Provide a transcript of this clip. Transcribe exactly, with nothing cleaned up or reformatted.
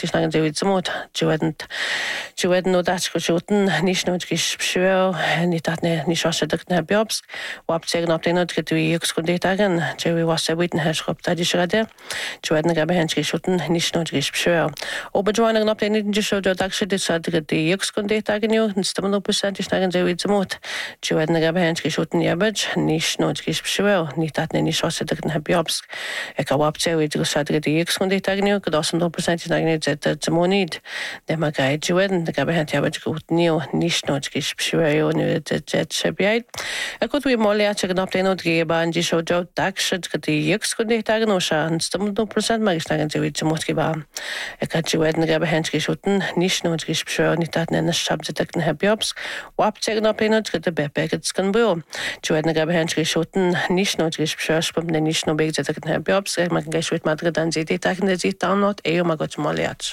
is nagan David Zamot, Joedent, Joeden no dat go shooten, nish no gis pshuel, ni dat ne ni shosha dak na biobs, wap tegen op den dat du yux kondetagen, Jerry was a witten hash op dat is rade, Joeden gabe hands gis shooten, nish no gis pshuel. Ober joinen op den just so dat akse dit sad de yux kondetagen yo, stem no percent is nagan David Zamot, Joeden gabe hands gis shooten yabaj, nish no gis pshuel, ni dat ne ni shosha dak na biobs. Ek wap tegen go sad de yux kondetagen yo, dat no percent is nagan zet Zamonid, de magai Joeden de gabe hand yabaj go neo nish no gis pshuel nu de jet shabiait. Ek wat we molle at check op den od ge ban ji show jo dak shit de yux kondetagen no sha, stem no percent mag is nagan David Zamot ge ba. Ek hat Joeden gabe hand gis shooten, nish no gis pshuel ni dat ne shab de dak na biobs. Wap tegen op den od de bepe get skan bo. Joeden gabe hand gis shooten, nish no gis pshuel spam ne nish no beg de dak na biobs. Ek mag ge shwit madre dan zit dak ne zit down not e ma got molle at.